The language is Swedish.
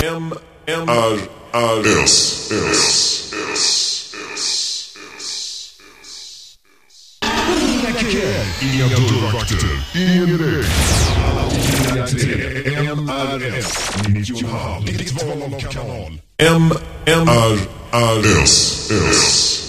Inga dörrvakter, ingen regn. MRS 90,5. Ditt val av kanal. MRS.